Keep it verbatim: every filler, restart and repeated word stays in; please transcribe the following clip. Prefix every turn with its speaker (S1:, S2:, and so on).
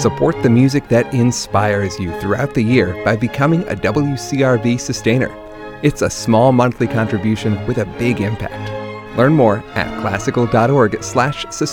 S1: Support the music that inspires you throughout the year by becoming a W C R V sustainer. It's a small monthly contribution with a big impact. Learn more at classical dot org slash sustain.